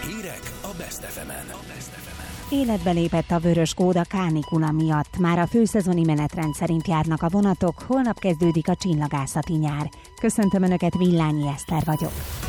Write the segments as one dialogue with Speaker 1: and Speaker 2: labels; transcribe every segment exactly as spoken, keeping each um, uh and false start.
Speaker 1: Hírek a Best ef emen.
Speaker 2: Életbe lépett a vörös kód a kánikula miatt. Már a főszezoni menetrend szerint járnak a vonatok, holnap kezdődik a csillagászati nyár. Köszöntöm Önöket, Villányi Eszter vagyok.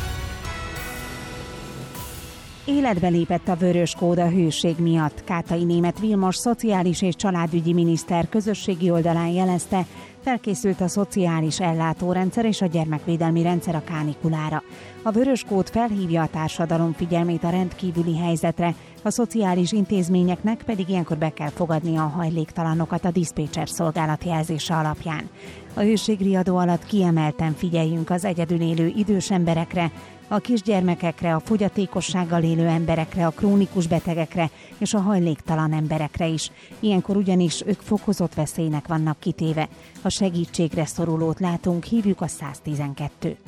Speaker 2: Életbe lépett a vörös kód a hőség miatt. Kátai Németh Vilmos szociális és családügyi miniszter közösségi oldalán jelezte, felkészült a szociális ellátórendszer és a gyermekvédelmi rendszer a kánikulára. A vörös kód felhívja a társadalom figyelmét a rendkívüli helyzetre, a szociális intézményeknek pedig ilyenkor be kell fogadnia a hajléktalanokat a diszpécser szolgálat jelzése alapján. A hőségriadó alatt kiemelten figyeljünk az egyedül élő idős emberekre, a kisgyermekekre, a fogyatékossággal élő emberekre, a krónikus betegekre és a hajléktalan emberekre is. Ilyenkor ugyanis ők fokozott veszélynek vannak kitéve. Ha segítségre szorulót látunk, hívjuk a száz tizenkettőt.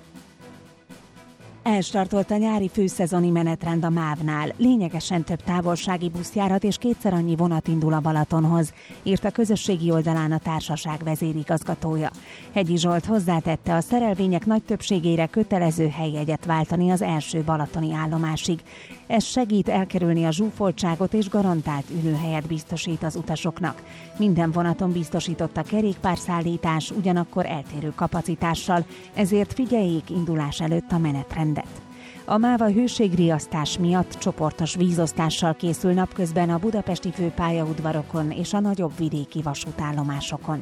Speaker 2: Elstartolt a nyári főszezoni menetrend a mávnál. Lényegesen több távolsági buszjárat és kétszer annyi vonat indul a Balatonhoz, írt a közösségi oldalán a társaság vezérigazgatója. Hegyi Zsolt hozzátette, a szerelvények nagy többségére kötelező helyjegyet váltani az első balatoni állomásig. Ez segít elkerülni a zsúfoltságot és garantált ülőhelyet biztosít az utasoknak. Minden vonaton biztosított a kerékpárszállítás, ugyanakkor eltérő kapacitással, ezért figyeljék indulás előtt a menetrendet. A MÁVA hőségriasztás miatt csoportos vízosztással készül napközben a budapesti főpályaudvarokon és a nagyobb vidéki vasútállomásokon.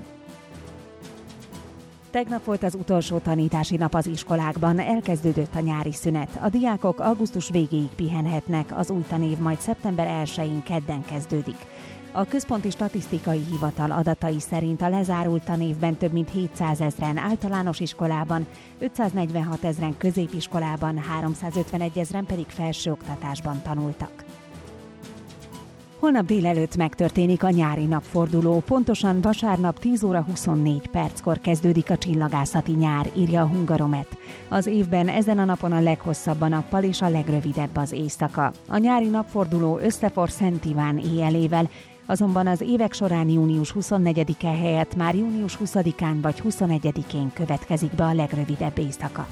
Speaker 2: Tegnap volt az utolsó tanítási nap az iskolákban, elkezdődött a nyári szünet. A diákok augusztus végéig pihenhetnek, az új tanév majd szeptember elsején kedden kezdődik. A Központi Statisztikai Hivatal adatai szerint a lezárult tanévben több mint hétszázezren általános iskolában, ötszáznegyvenhat ezren középiskolában, háromszázötvenegy ezren pedig felsőoktatásban tanultak. Holnap délelőtt megtörténik a nyári napforduló, pontosan vasárnap tíz óra huszonnégy perckor kezdődik a csillagászati nyár, írja a Hungaromet. Az évben ezen a napon a leghosszabb a nappal és a legrövidebb az éjszaka. A nyári napforduló összefor Szent Iván éjjelével, azonban az évek során június huszonnegyedike helyett már június huszadikán vagy huszonegyedikén következik be a legrövidebb éjszaka.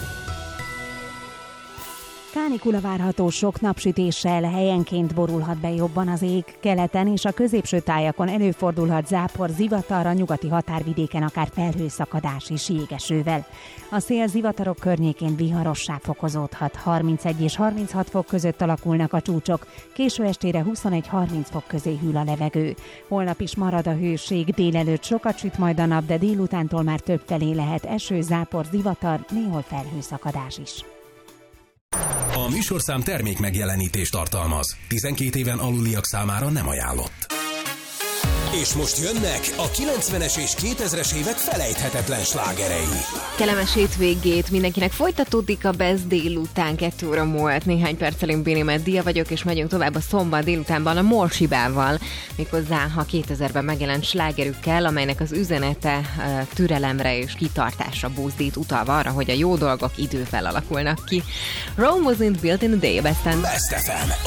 Speaker 2: Kánikula várható sok napsütéssel, helyenként borulhat be jobban az ég, keleten és a középső tájakon előfordulhat zápor, zivatar, a nyugati határvidéken akár felhőszakadás és jégesővel. A szél zivatarok környékén viharossá fokozódhat, harmincegy és harminchat fok között alakulnak a csúcsok, késő estére huszonegy-harminc fok közé hűl a levegő. Holnap is marad a hőség, délelőtt sokat süt majd a nap, de délutántól már többfelé lehet eső, zápor, zivatar, néhol felhőszakadás is.
Speaker 1: A műsorszám termék megjelenítést tartalmaz. tizenkét éven aluliak számára nem ajánlott. És most jönnek a kilencvenes és kétezres évek felejthetetlen slágerei.
Speaker 3: Kellemes hétvégét mindenkinek, folytatódik a Best délután, kettő óra múlt. Néhány perccel én Béni Meddia vagyok, és megyünk tovább a szombat délutánban a Morsibával, méghozzá a kétezerben megjelent slágerükkel, amelynek az üzenete uh, türelemre és kitartásra buzdít, utalva arra, hogy a jó dolgok idővel alakulnak ki. Rome wasn't built in a day, Besten.
Speaker 1: Best ef em,